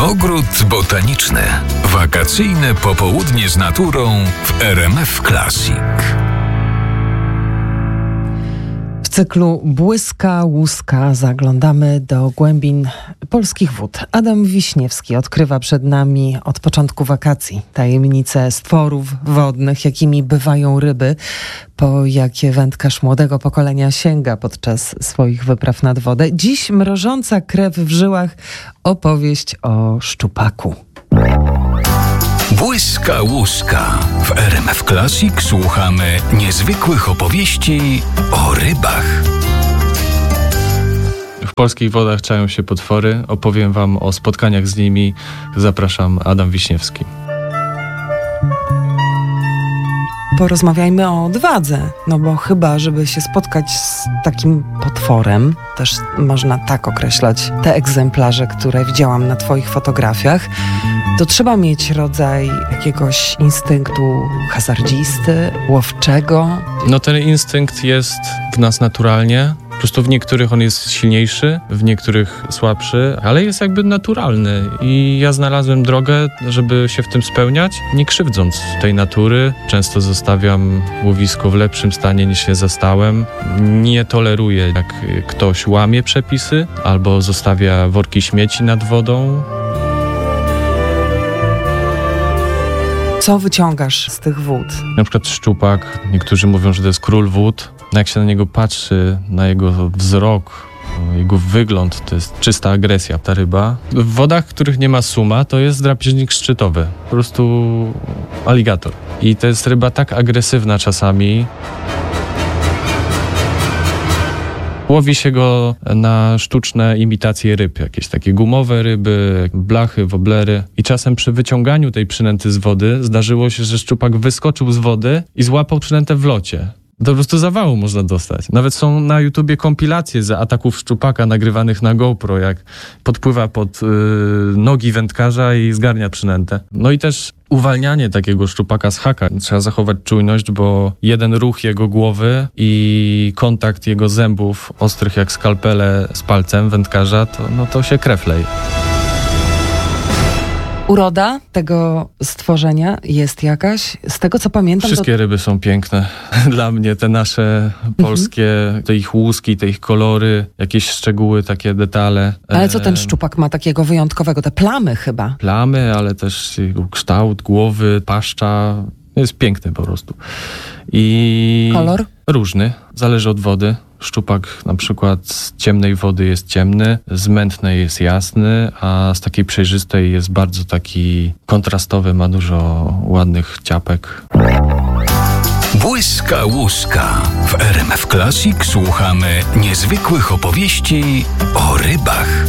Ogród botaniczny. Wakacyjne popołudnie z naturą w RMF Classic. W cyklu Błyska Łuska zaglądamy do głębin polskich wód. Adam Wiśniewski odkrywa przed nami od początku wakacji tajemnice stworów wodnych, jakimi bywają ryby, po jakie wędkarz młodego pokolenia sięga podczas swoich wypraw nad wodę. Dziś mrożąca krew w żyłach opowieść o szczupaku. Błyska Łuska. W RMF Classic słuchamy niezwykłych opowieści o rybach. W polskich wodach czają się potwory. Opowiem wam o spotkaniach z nimi. Zapraszam, Adam Wiśniewski. Porozmawiajmy o odwadze, no bo chyba, żeby się spotkać z takim potworem, też można tak określać te egzemplarze, które widziałam na twoich fotografiach, to trzeba mieć rodzaj jakiegoś instynktu hazardzisty, łowczego. No ten instynkt jest w nas naturalnie. Po prostu w niektórych on jest silniejszy, w niektórych słabszy, ale jest jakby naturalny i ja znalazłem drogę, żeby się w tym spełniać, nie krzywdząc tej natury. Często zostawiam łowisko w lepszym stanie niż je zastałem. Nie toleruję, jak ktoś łamie przepisy albo zostawia worki śmieci nad wodą. Co wyciągasz z tych wód? Na przykład szczupak, niektórzy mówią, że to jest król wód. No jak się na niego patrzy, na jego wzrok, jego wygląd, to jest czysta agresja, ta ryba. W wodach, w których nie ma suma, to jest drapieżnik szczytowy. Po prostu aligator. I to jest ryba tak agresywna czasami. Łowi się go na sztuczne imitacje ryb, jakieś takie gumowe ryby, blachy, woblery. I czasem przy wyciąganiu tej przynęty z wody zdarzyło się, że szczupak wyskoczył z wody i złapał przynętę w locie. To po prostu zawału można dostać. Nawet są na YouTubie kompilacje z ataków szczupaka nagrywanych na GoPro, jak podpływa pod nogi wędkarza i zgarnia przynętę. No i też uwalnianie takiego szczupaka z haka. Trzeba zachować czujność, bo jeden ruch jego głowy i kontakt jego zębów, ostrych jak skalpele z palcem wędkarza, to się krew leje. Uroda tego stworzenia jest jakaś? Z tego, co pamiętam... Wszystkie ryby są piękne. Dla mnie te nasze polskie, te ich łuski, te ich kolory, jakieś szczegóły, takie detale. Ale co ten szczupak ma takiego wyjątkowego? Te plamy chyba? Plamy, ale też jego kształt głowy, paszcza. Jest piękny po prostu. I kolor? Różny. Zależy od wody. Szczupak na przykład z ciemnej wody jest ciemny, z mętnej jest jasny, a z takiej przejrzystej jest bardzo taki kontrastowy, ma dużo ładnych ciapek. Błyska Łuska. W RMF Classic słuchamy niezwykłych opowieści o rybach.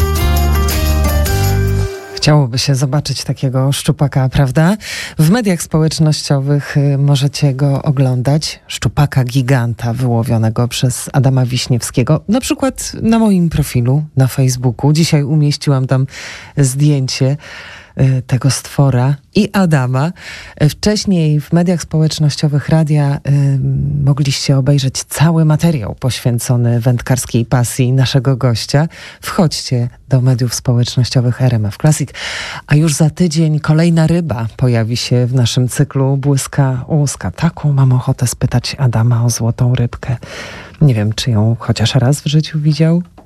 Chciałoby się zobaczyć takiego szczupaka, prawda? W mediach społecznościowych możecie go oglądać. Szczupaka giganta wyłowionego przez Adama Wiśniewskiego. Na przykład na moim profilu na Facebooku. Dzisiaj umieściłam tam zdjęcie tego stwora i Adama. Wcześniej w mediach społecznościowych radia mogliście obejrzeć cały materiał poświęcony wędkarskiej pasji naszego gościa. Wchodźcie do mediów społecznościowych RMF Classic, a już za tydzień kolejna ryba pojawi się w naszym cyklu Błyska Łuska. Taką mam ochotę spytać Adama o złotą rybkę. Nie wiem, czy ją chociaż raz w życiu widział.